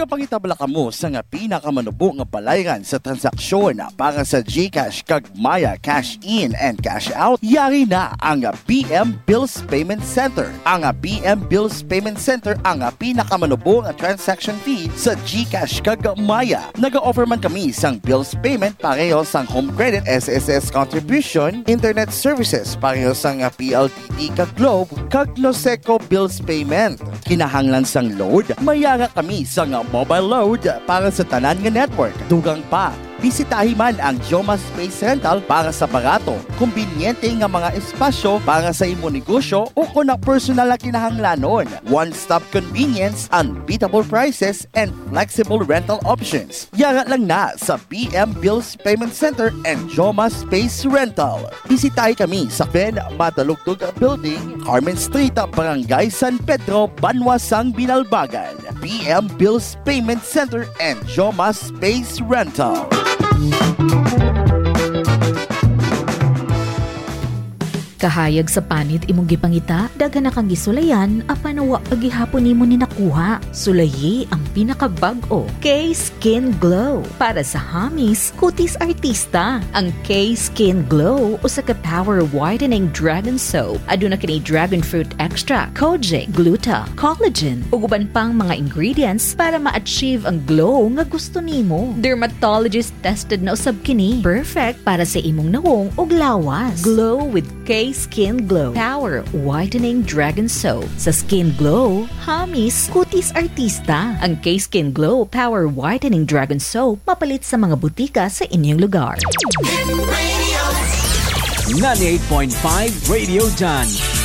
Nagapangitabla ka mo sa nga pinakamanubo nga balayran sa transaksyon para sa GCash kag Maya Cash In and Cash Out. Yari na ang BM Bills Payment Center. Ang BM Bills Payment Center ang pinakamanubo nga transaction fee sa GCash kag Maya. Naga-offer man kami sang bills payment pareho sang home credit, SSS contribution, internet services pareho sang PLDT kag Globe kag Noseco bills payment. Kinahanglan sang load, mayara kami sang mobile load para sa tanan nga network. Dugang pa, bisitahin man ang Joma Space Rental para sa barato, kumbinyente nga mga espasyo para sa imo negosyo o kung na personal na kinahanglanon. One-stop convenience, unbeatable prices, and flexible rental options. Yara lang na sa BM Bills Payment Center and Joma Space Rental. Bisitahin kami sa Ben Matalugtog Building, Carmen Street, Barangay San Pedro, Banwasang, Binalbagan. BM Bills Payment Center and Joma Space Rental. Kahayag sa panit imong gipangita, daghan na kang gisulayan, apanawa pagihapon nimo ni nakuha. Sulayi ang pinakabag-o, K-Skin Glow. Para sa hamis, kutis artista. Ang K-Skin Glow usa ka power whitening dragon soap. Aduna kini dragon fruit extract, kojic, gluta, collagen, ug uban pang mga ingredients para ma-achieve ang glow nga gusto nimo. Dermatologist tested na usab kini. Perfect para sa imong nawong ug lawas. Glow with K-Skin Glow Power Whitening Dragon Soap. Sa Skin Glow, hamis, kutis artista. Ang K-Skin Glow Power Whitening Dragon Soap mapalit sa mga butika sa inyong lugar. 98.5 Radio Done.